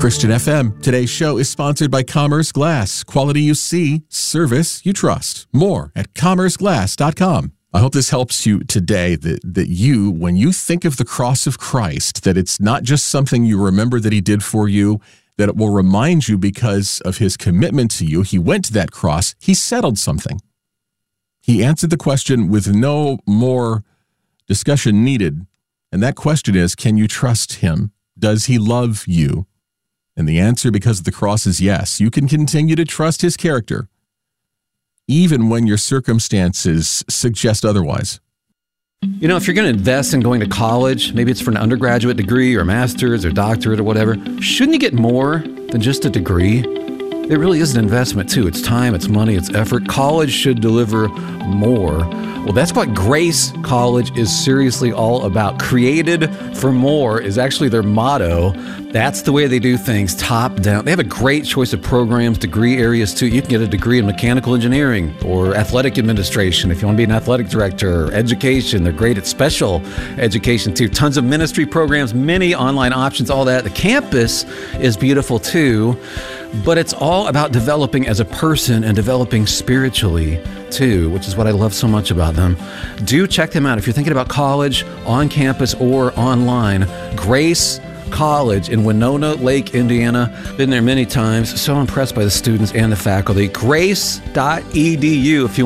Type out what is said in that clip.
Christian FM. Today's show is sponsored by Commerce Glass. Quality you see, service you trust. More at commerceglass.com. I hope this helps you today, that you, when you think of the cross of Christ, that it's not just something you remember that he did for you, that it will remind you because of his commitment to you. He went to that cross. He settled something. He answered the question with no more discussion needed. And that question is, can you trust him? Does he love you? And the answer, because of the cross, is yes. You can continue to trust his character, even when your circumstances suggest otherwise. You know, if you're going to invest in going to college, maybe it's for an undergraduate degree or a master's or doctorate or whatever, shouldn't you get more than just a degree? It really is an investment, too. It's time, it's money, it's effort. College should deliver more. Well, that's what Grace College is seriously all about. Created for more is actually their motto. That's the way they do things, top down. They have a great choice of programs, degree areas, too. You can get a degree in mechanical engineering or athletic administration if you want to be an athletic director, or education. They're great at special education, too. Tons of ministry programs, many online options, all that. The campus is beautiful, too. But it's all about developing as a person and developing spiritually, too, which is what I love so much about them. Do check them out. If you're thinking about college, on campus or online, Grace College in Winona Lake, Indiana. Been there many times. So impressed by the students and the faculty. Grace.edu if you